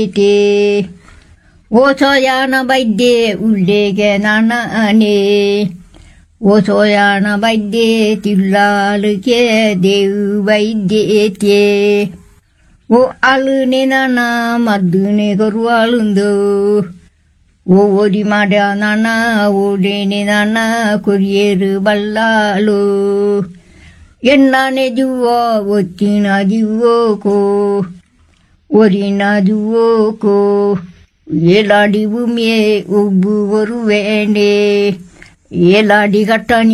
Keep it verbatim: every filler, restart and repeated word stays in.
ಓಸೋಯಾನ ಬೈದ್ಯೆ ಉಳ್ಳೆಗೆ ನಾನೇ ಓಸೋಯಾನ ಬೈದ್ಯೆ ತಿಳ್ಳಾಲುಕೆ ದೇವು ಬೈದ್ಯೇತ್ಯೆ ಓ ಅಳುನೆ ನಾನ ಮದ್ದುನೆ ಕೊರು ಅಳುಂದು ಓ ಓಡಿ ಮಾಡ್ಯ ನಾನ ಓಡೇನೆ ನಾನ ಕೊರಿಯರು ಬಲ್ಲಾಳು ಎಣ್ಣಾನೆ ಜುವೋ ಒತ್ತಿನ ಜುವೋಕೋ ಒರಿನ ಜುವೋಕೋ ಏಲಾಡಿ ಭೂಮಿಯೇ ಉಬ್ಬು ಬರುವೇನೆ ಏಲಾಡಿ ಕಟ್ಟನಿ